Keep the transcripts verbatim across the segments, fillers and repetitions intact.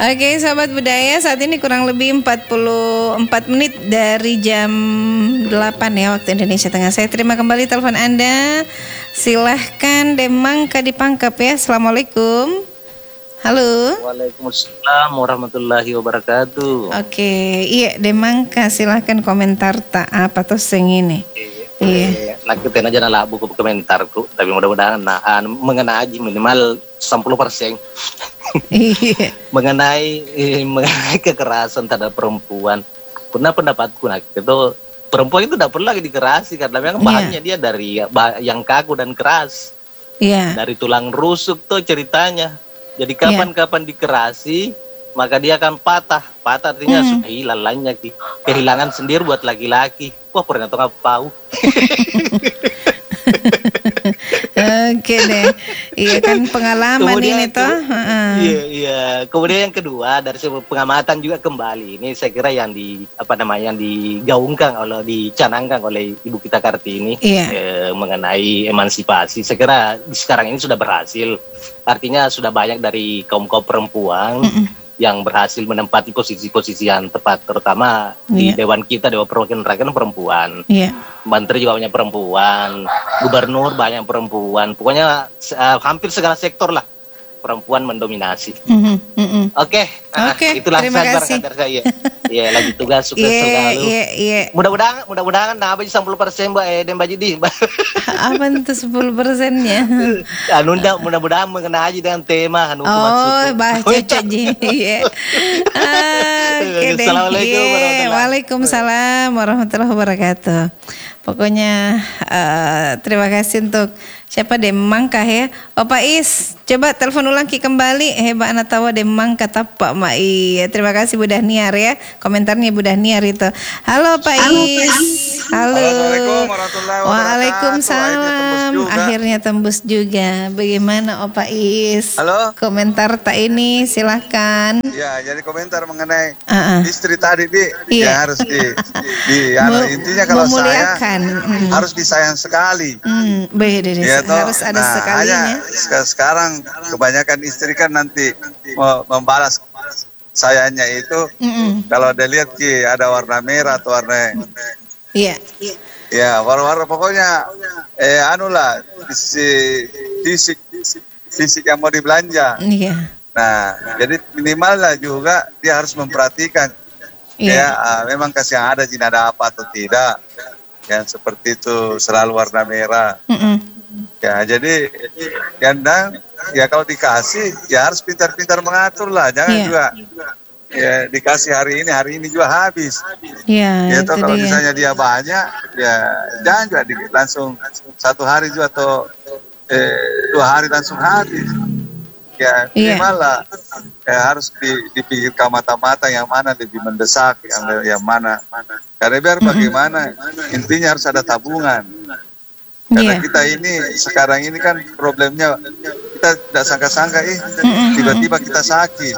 Oke, sahabat budaya, saat ini kurang lebih empat puluh empat menit dari jam delapan ya waktu Indonesia Tengah. Saya terima kembali telepon Anda. Silahkan Demangka dipangkap ya. Assalamualaikum. Halo. Waalaikumsalam warahmatullahi wabarakatuh. Oke, iya Demangka, silahkan komentar tak apa tuh sing ini. Iya. Nakutin aja nala buku komentarku, tapi mudah-mudahan nah, mengenai aja minimal sembilan puluh persen. Iya. mengenai eh, mengenai kekerasan terhadap perempuan. Pernah pendapatku nak itu perempuan itu tidak perlu lagi dikerasi karena memang bahannya dia dari yang kaku dan keras. Iya. Dari tulang rusuk tuh ceritanya. Jadi kapan-kapan dikerasi, maka dia akan patah. Patah artinya mm. sudah hilang lainnya. Kehilangan sendiri buat laki-laki. Wah, pernah tuh nggak tahu. Oke deh, iya kan pengalaman kemudian, ini toh. Uh-uh. Iya, iya. Kemudian yang kedua dari sebuah pengamatan juga kembali ini saya kira yang di apa namanya yang digaungkan oleh dicanangkan oleh Ibu kita Kartini iya. eh, mengenai emansipasi. Saya kira sekarang ini sudah berhasil. Artinya sudah banyak dari kaum kaum perempuan. Mm-mm. yang berhasil menempati posisi-posisi yang tepat, terutama yeah. di Dewan kita, Dewan Perwakilan Rakyat perempuan, yeah. Menteri juga banyak perempuan, Gubernur banyak perempuan, pokoknya uh, hampir segala sektor lah perempuan mendominasi. Mm-hmm, mm-hmm. Oke, okay. okay, itulah terima kasih. Saya. Ya, lagi tugas sukses yeah, selalu. Yeah, yeah. Mudah-mudahan, mudah-mudahan nah apa sepuluh persen Mbak eh Mbak Jidi. Apa itu sepuluh persennya? Anu ndak mudah-mudahan mengenai aja dengan tema anu oh, bahas cocok ji. Iya. Oke deh. Assalamualaikum yeah. Waalaikumsalam warahmatullahi wabarakatuh. Pokoknya uh, terima kasih untuk siapa Demangka ya. Oh Pak Is, coba telepon ulang ki kembali. Hebat anak tawa Demangka tapak Mai. Terima kasih Bu Dahniar ya. Komentarnya Bu Dahniar itu. Halo Pak Is. Halo. Assalamualaikum warahmatullahi wabarakatuh. Waalaikumsalam. Akhirnya tembus juga. Bagaimana Oh Pak Is? Halo. Komentar tak ini silahkan. Ya, jadi komentar mengenai uh-uh. istri tadi di iya. yang harus di, di anu, intinya kalau saya mm. harus disayang sekali. Mm, beda deh. Ya, harus ada nah, sekalinya. Sekarang kebanyakan istri kan nanti membalas sayangnya itu mm-mm. kalau dia lihat ki ada warna merah atau warna iya. Ya, warna-warna pokoknya eh anulah fisik fisik fisik yang mau dibelanja. Iya. Nah, jadi minimal lah juga dia harus memperhatikan yeah. ya uh, memang kasih yang ada jin ada apa atau tidak, yang seperti itu selalu warna merah. Mm-mm. Ya, jadi ya, dan ya kalau dikasih ya harus pintar-pintar mengatur lah, jangan yeah. juga ya dikasih hari ini hari ini juga habis. Iya. Yeah, ya, kalau dia. Misalnya dia banyak, ya jangan juga di, langsung satu hari juga atau eh, dua hari langsung habis. Ya minimal lah ya, harus dipikirkan mata-mata yang mana lebih mendesak, yang yang mana. Karena biar bagaimana intinya harus ada tabungan. Karena yeah. kita ini sekarang ini kan problemnya kita tidak sangka-sangka ih tiba-tiba kita sakit.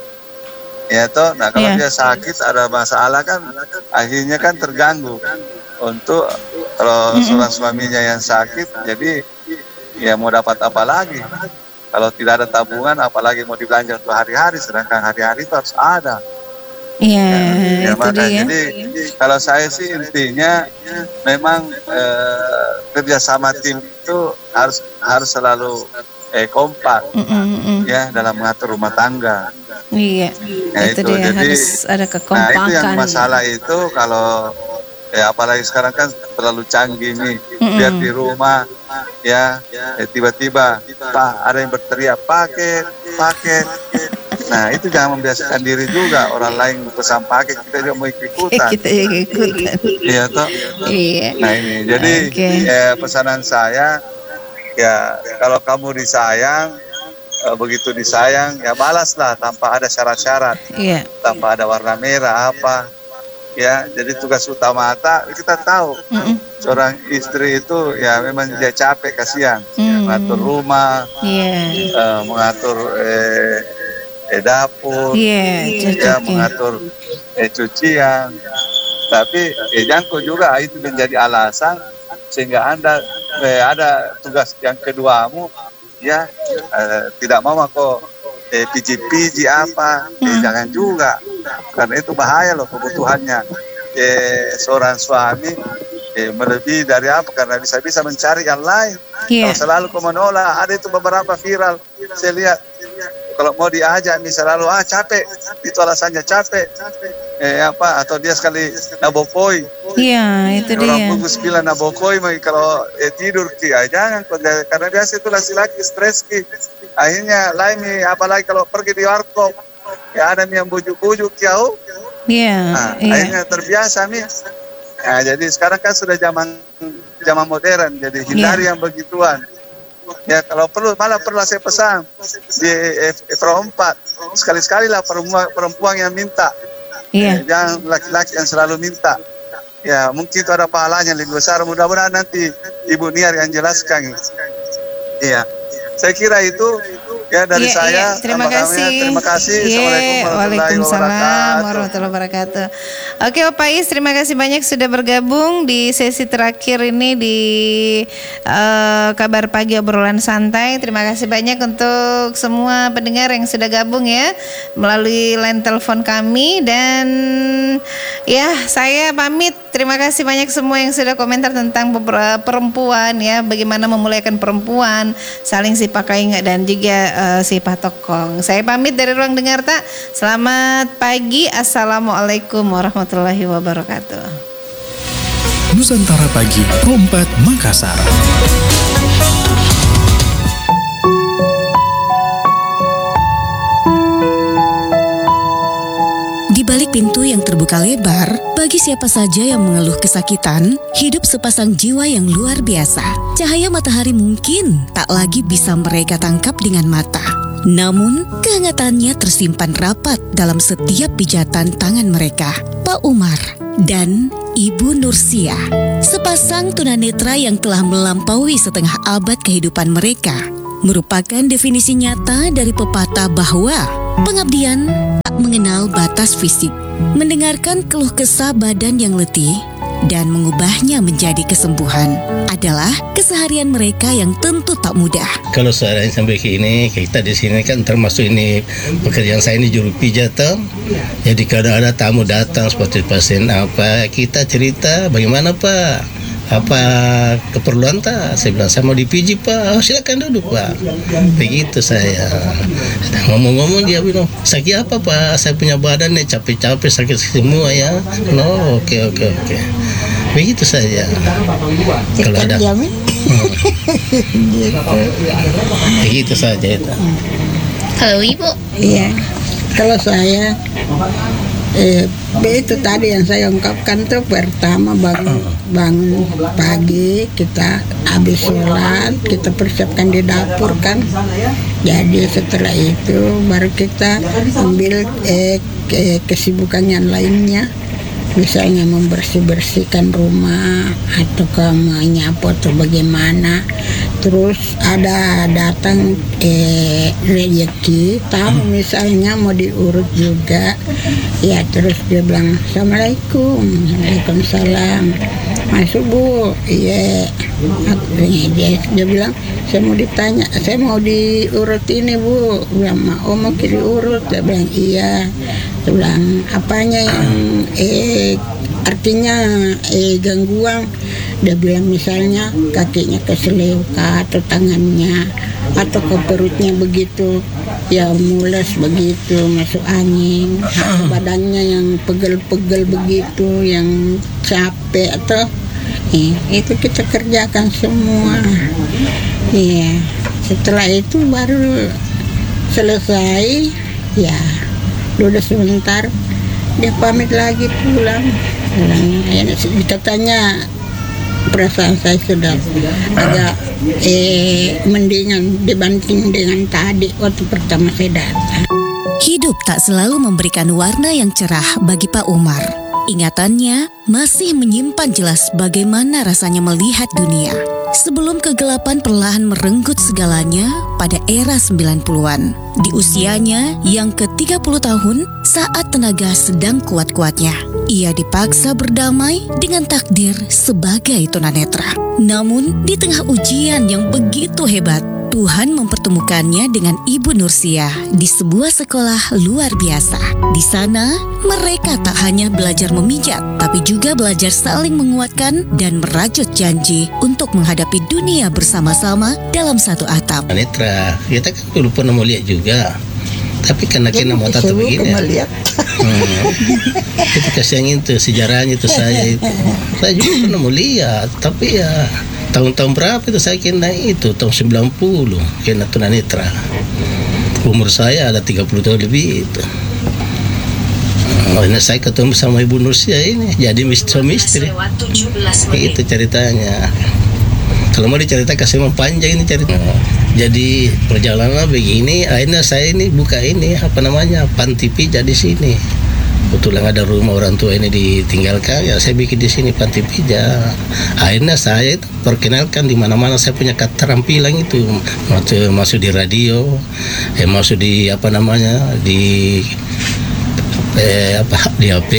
Ya toh, nah kalau yeah. dia sakit ada masalah kan akhirnya kan terganggu. Untuk kalau seorang suaminya yang sakit, jadi ya mau dapat apa lagi? Kalau tidak ada tabungan, apalagi mau dibelanja untuk hari-hari, sedangkan hari-hari itu harus ada. Iya, ya, itu dia. Jadi kalau saya sih intinya memang eh, kerjasama tim itu harus harus selalu eh, kompak, mm -mm, mm. ya dalam mengatur rumah tangga. Iya, ya, itu, itu dia. Jadi, harus ada kekompakan. Nah itu yang masalah itu kalau ya apalagi sekarang kan terlalu canggih nih, mm-mm. lihat di rumah ya, ya tiba-tiba Pak ada yang berteriak paket paket. Nah itu jangan membiasakan diri juga, orang lain pesan paket kita juga mau ikut-ikutan. Kita ikut-ikutan. Iya toh. Iya. Nah ini jadi okay. ya, pesanan saya ya kalau kamu disayang eh, begitu disayang ya balaslah tanpa ada syarat-syarat, yeah. tanpa ada warna merah apa. Ya, jadi tugas utama Ata kita tahu mm-mm. seorang istri itu ya memang dia capek kasihan, mm. mengatur rumah, yeah. uh, mengatur eh, eh dapur, yeah, ya mengatur eh cucian. Tapi eh, jangkau juga itu menjadi alasan sehingga anda eh, ada tugas yang keduamu ya eh, tidak mau kok eh, piji-piji apa, eh, Hmm. jangan juga, karena itu bahaya loh kebutuhannya eh, seorang suami eh, melebihi dari apa, karena bisa-bisa mencari yang lain. Iya. Kalau selalu kau menolak, ada itu beberapa viral saya lihat, kalau mau diajak misalnya selalu ah capek, itu alasannya capek, eh apa, atau dia sekali nabokoi. Iya, itu Orang dia. bagus bilang nabokoi, kalau eh, tidur ki, ah, jangan, karena biasa itu laki-laki stres ki. Akhirnya lain nih, apalagi kalau pergi di warkop, ya ada yang bujuk-bujuk jauh, Iya, nah, iya. akhirnya terbiasa nih. Nah, jadi sekarang kan sudah zaman zaman modern, jadi hindari yang begituan. Ya kalau perlu, malah perlu saya pesan di perempat, sekali-sekali lah perempuan, perempuan yang minta. Iya. Eh, jangan laki-laki yang selalu minta. Ya mungkin itu ada pahalanya lebih besar. Mudah-mudahan nanti Ibu Niar yang jelaskan. Iya, saya kira itu ya dari Iya, saya. iya. Terima Sama kami. kasih. Terima kasih. Iya, Assalamualaikum warahmatullahi Waalaikumsalam wabarakatuh. warahmatullahi wabarakatuh. Oke, Bapak Is, terima kasih banyak sudah bergabung di sesi terakhir ini di eh, Kabar Pagi Obrolan Santai. Terima kasih banyak untuk semua pendengar yang sudah gabung ya melalui line telepon kami, dan ya saya pamit. Terima kasih banyak semua yang sudah komentar tentang beberapa perempuan ya, bagaimana memuliakan perempuan, saling sifat kaingat dan juga uh, sifat tokong. Saya pamit dari Ruang Dengar Tak. Selamat pagi. Assalamualaikum warahmatullahi wabarakatuh. Nusantara Pagi Pro empat Makassar. Di balik pintu yang terbuka lebar, bagi siapa saja yang mengeluh kesakitan, hidup sepasang jiwa yang luar biasa. Cahaya matahari mungkin tak lagi bisa mereka tangkap dengan mata. Namun, kehangatannya tersimpan rapat dalam setiap pijatan tangan mereka. Pak Umar dan Ibu Nursia, sepasang tunanetra yang telah melampaui setengah abad kehidupan mereka, merupakan definisi nyata dari pepatah bahwa pengabdian tak mengenal batas fisik. Mendengarkan keluh kesah badan yang letih dan mengubahnya menjadi kesembuhan adalah keseharian mereka yang tentu tak mudah. Kalau sekarang sampai ke ini, kita di sini kan termasuk ini pekerjaan saya ini juru pijat. Jadi kalau ada tamu datang seperti pasien apa, kita cerita bagaimana Pak, apa keperluan tak? Saya bilang saya mau dipijit Pak. Oh silakan duduk Pak. Begitu saya. Ngomong-ngomong dia bilang sakit apa Pak? Saya punya badan nih capek-capek sakit semua ya. No, oke oke oke. Begitu saja. Kalau ada. Begitu saja itu. Halo Ibu. Iya, kalau saya eh, itu tadi yang saya ungkapkan tuh, pertama bangun bangun pagi, kita habis sholat, kita persiapkan di dapur kan. Jadi setelah itu baru kita ambil eh, ke, kesibukan yang lainnya. Misalnya membersih-bersihkan rumah atau kamu nyapu atau bagaimana. Terus ada datang eh, rezeki, tahu misalnya mau diurut juga. Ya terus dia bilang Assalamualaikum, Waalaikumsalam. Masuk Bu, iya. Dia, dia bilang saya mau ditanya, saya mau diurut ini Bu. Bilang oh mau diurut, dia bilang iya. Dia bilang apanya yang eh artinya eh gangguan. Dia bilang misalnya kakinya keseleo atau tangannya atau ke perutnya begitu ya mules begitu, masuk angin, atau badannya yang pegel-pegel begitu, yang capek atau eh, itu kita kerjakan semua. Iya, setelah itu baru selesai ya udah sebentar dia pamit lagi pulang. Pulang ya, kita tanya perasaan saya sudah agak eh, mendingan dibanding dengan tadi waktu pertama saya datang. Hidup tak selalu memberikan warna yang cerah bagi Pak Umar. Ingatannya masih menyimpan jelas bagaimana rasanya melihat dunia sebelum kegelapan perlahan merenggut segalanya pada era sembilan puluhan. Di usianya yang ke tiga puluh tahun, saat tenaga sedang kuat-kuatnya, ia dipaksa berdamai dengan takdir sebagai tunanetra. Namun di tengah ujian yang begitu hebat, Tuhan mempertemukannya dengan Ibu Nursia di sebuah sekolah luar biasa. Di sana, mereka tak hanya belajar memijat, tapi juga belajar saling menguatkan dan merajut janji untuk menghadapi dunia bersama-sama dalam satu atap. Netra, kita kan dulu pernah mau lihat juga. Tapi karena kena mau tato begini ya. Hmm. Itu kasihan itu sejarahnya itu saya itu. Saya juga pernah mau lihat, tapi ya tahun-tahun berapa itu saya kena itu tahun sembilan puluh kena tunanetra. Umur saya ada tiga puluh tahun lebih itu. Oh, ini saya ketemu sama Ibu Nursia ini jadi misteri. Itu ceritanya. Kalau mau dicerita kasih panjang ini cerita. Jadi perjalanan begini, akhirnya saya ini buka ini apa namanya panti pijat di sini. Kebetulan ada rumah orang tua ini ditinggalkan, ya saya bikin di sini panti pijat. Akhirnya saya itu perkenalkan di mana-mana saya punya keterampilan itu, masuk, masuk di radio, eh, masuk di apa namanya di eh, apa di H P.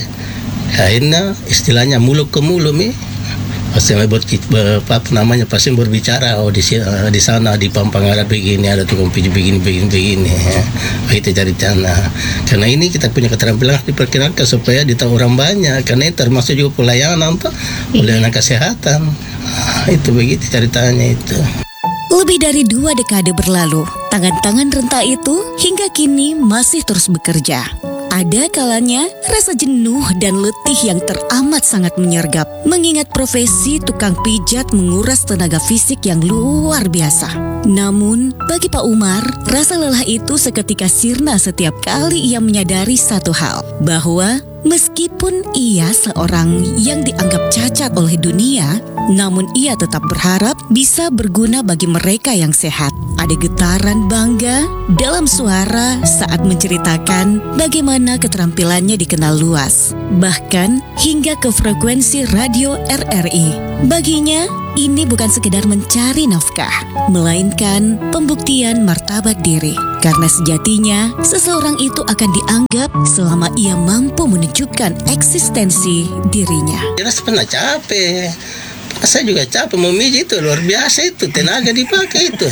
Akhirnya istilahnya mulut ke mulut nih. Pasti buat apa namanya pasti berbicara oh di di sana di Pampang ada begini ada tukang pijat begini begini begini ya. Itu cari cana. Karena ini kita punya keterampilan diperkenalkan supaya ditahu orang banyak karena ini termasuk juga pelayanan tuh pelayanan kesehatan. Nah, itu begitu ceritanya itu. Lebih dari dua dekade berlalu, tangan-tangan renta itu hingga kini masih terus bekerja. Ada kalanya rasa jenuh dan letih yang teramat sangat menyergap, mengingat profesi tukang pijat menguras tenaga fisik yang luar biasa. Namun, bagi Pak Umar, rasa lelah itu seketika sirna setiap kali ia menyadari satu hal, bahwa meskipun ia seorang yang dianggap cacat oleh dunia, namun ia tetap berharap bisa berguna bagi mereka yang sehat. Ada getaran bangga dalam suara saat menceritakan bagaimana keterampilannya dikenal luas, bahkan hingga ke frekuensi radio R R I. Baginya, ini bukan sekedar mencari nafkah, melainkan pembuktian martabat diri. Karena sejatinya, seseorang itu akan dianggap selama ia mampu menunjukkan eksistensi dirinya. Jelas pernah capek. Saya juga capek memijit itu luar biasa itu tenaga dipakai itu.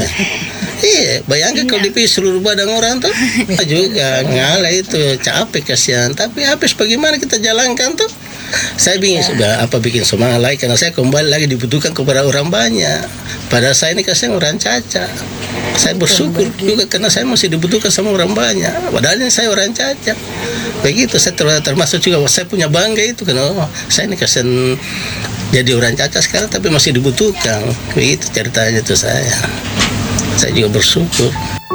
Iya, bayangkan kalau dipijit seluruh badan orang tuh juga ngalah itu capek kasihan. Tapi habis bagaimana kita jalankan tuh? Saya bingung sudah apa bikin semangat lagi karena saya kembali lagi dibutuhkan kepada orang banyak. Pada saya ini kasihan orang cacat. Saya bersyukur juga karena saya masih dibutuhkan sama orang banyak. Padahal ini saya orang cacat. Begitu saya termasuk juga saya punya bangga itu karena oh, saya ini kasihan jadi orang cacat sekarang tapi masih dibutuhkan. Begitu ceritanya tuh saya. Saya juga bersyukur.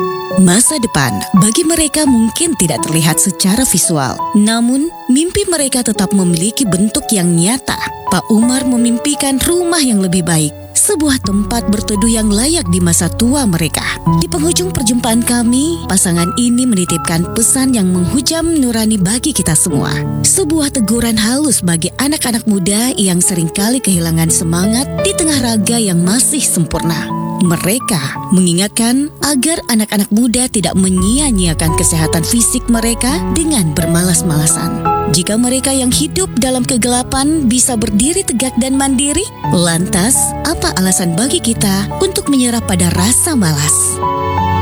Masa depan bagi mereka mungkin tidak terlihat secara visual, namun mimpi mereka tetap memiliki bentuk yang nyata. Pak Umar memimpikan rumah yang lebih baik, sebuah tempat berteduh yang layak di masa tua mereka. Di penghujung perjumpaan kami, pasangan ini menitipkan pesan yang menghujam nurani bagi kita semua. Sebuah teguran halus bagi anak-anak muda yang seringkali kehilangan semangat di tengah raga yang masih sempurna. Mereka mengingatkan agar anak-anak muda tidak menyia-nyiakan kesehatan fisik mereka dengan bermalas-malasan. Jika mereka yang hidup dalam kegelapan bisa berdiri tegak dan mandiri, lantas apa alasan bagi kita untuk menyerah pada rasa malas?